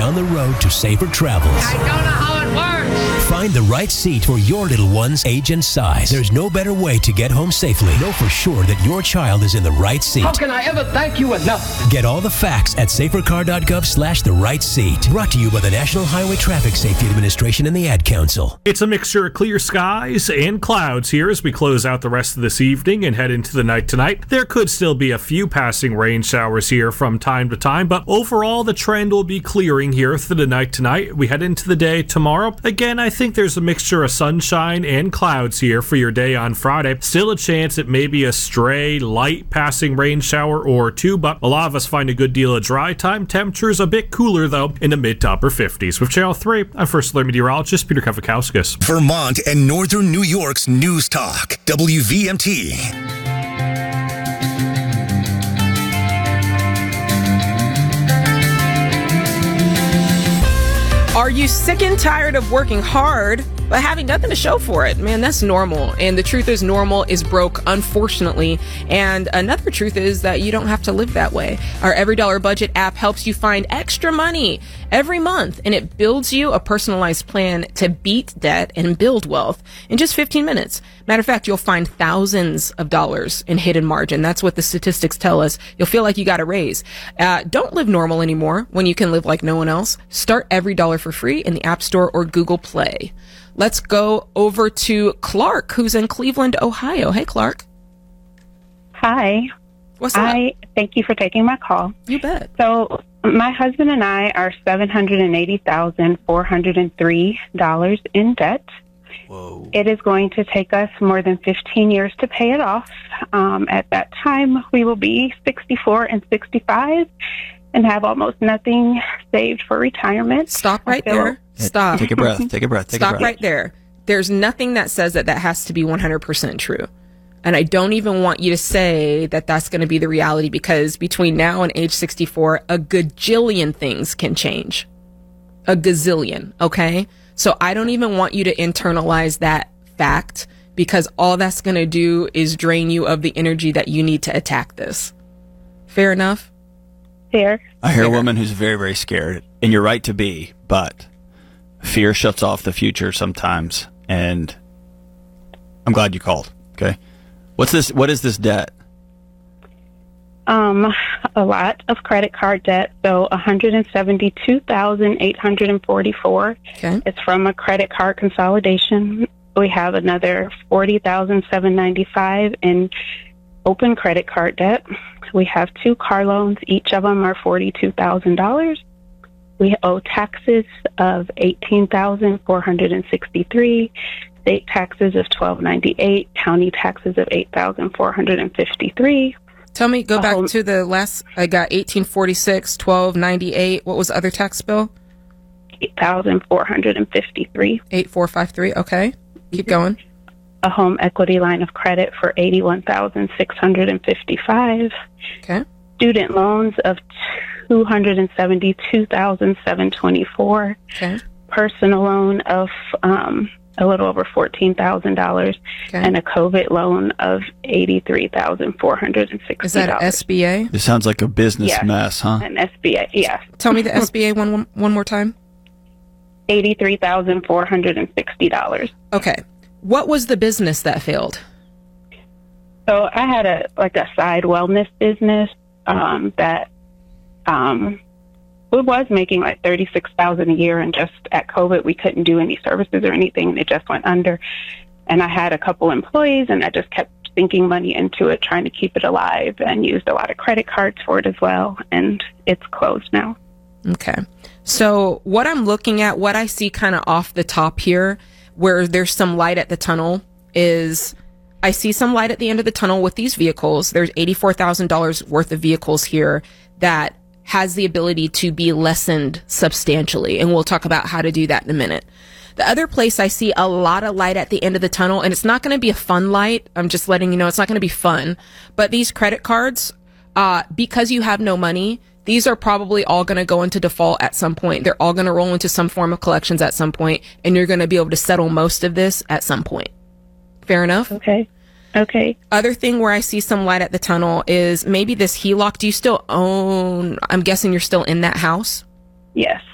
down the road to safer travels. I don't know how it works. Find the right seat for your little one's age and size. There's no better way to get home safely. Know for sure that your child is in the right seat. How can I ever thank you enough? Get all the facts at safercar.gov/the right seat. Brought to you by the National Highway Traffic Safety Administration and the Ad Council. It's a mixture of clear skies and clouds here as we close out the rest of this evening and head into the night tonight. There could still be a few passing rain showers here from time to time, but overall the trend will be clearing here through the night tonight. We head into the day tomorrow. Again, I think there's a mixture of sunshine and clouds here for your day on Friday. Still a chance it may be a stray, light passing rain shower or two, but a lot of us find a good deal of dry time. Temperatures a bit cooler, though, in the mid to upper 50s. With Channel 3, I'm First Alert Meteorologist Peter Kavakauskas. Vermont and Northern New York's News Talk, WVMT. Are you sick and tired of working hard but having nothing to show for it? Man, that's normal. And the truth is, normal is broke, unfortunately. And another truth is that you don't have to live that way. Our Every Dollar Budget app helps you find extra money every month, and it builds you a personalized plan to beat debt and build wealth in just 15 minutes. Matter of fact, you'll find thousands of dollars in hidden margin. That's what the statistics tell us. You'll feel like you got a raise. Don't live normal anymore when you can live like no one else. Start Every Dollar for free in the App Store or Google Play. Let's go over to Clark, who's in Cleveland, Ohio. Hey, Clark. Hi. What's up? Thank you for taking my call. You bet. So my husband and I are $780,403 in debt. Whoa. It is going to take us more than 15 years to pay it off. At that time, we will be 64 and 65 and have almost nothing saved for retirement. Stop right there. Stop. Take a breath. Take a breath. Stop right there. There's nothing that says that has to be 100% true. And I don't even want you to say that that's going to be the reality, because between now and age 64, a gajillion things can change. A gazillion, okay? So I don't even want you to internalize that fact, because all that's going to do is drain you of the energy that you need to attack this. Fair enough? Fair. I hear a woman who's very, very scared, and you're right to be, but fear shuts off the future sometimes, and I'm glad you called, okay? What is this debt? A lot of credit card debt. So $172,844. Okay. It's from a credit card consolidation. We have another $40,795 in open credit card debt. We have 2 car loans. Each of them are $42,000. We owe taxes of $18,463. State taxes of $1,298, county taxes of $8,453. Tell me, go back to the last. I got 1846, 1298. What was the other tax bill? $8,453. 8453. Okay, keep going. A home equity line of credit for $81,655. Okay. Student loans of $272,724. Okay. Personal loan of a little over $14,000, and a COVID loan of $83,460. Is that an SBA? This sounds like a business mess, huh? An SBA, yes. Tell me the SBA one more time. $83,460. Okay. What was the business that failed? So I had a side wellness business that it was making like $36,000 a year, and just at COVID we couldn't do any services or anything, and it just went under. And I had a couple employees, and I just kept sinking money into it, trying to keep it alive, and used a lot of credit cards for it as well. And it's closed now. Okay. So what I'm looking at, what I see kind of off the top here, where there's some light at the tunnel, is I see some light at the end of the tunnel with these vehicles. There's $84,000 worth of vehicles here that has the ability to be lessened substantially. And we'll talk about how to do that in a minute. The other place I see a lot of light at the end of the tunnel, and it's not going to be a fun light. I'm just letting you know it's not going to be fun. But these credit cards, because you have no money, these are probably all going to go into default at some point. They're all going to roll into some form of collections at some point, and you're going to be able to settle most of this at some point. Fair enough? Okay. Other thing where I see some light at the tunnel is maybe this HELOC. Do you still own, I'm guessing you're still in that house? Yes.